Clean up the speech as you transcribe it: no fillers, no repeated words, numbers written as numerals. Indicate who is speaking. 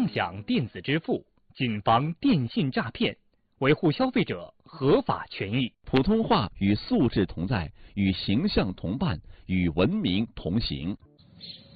Speaker 1: 共享电子支付，谨防电信诈骗，维护消费者合法权益。
Speaker 2: 普通话与素质同在，与形象同伴，与文明同行。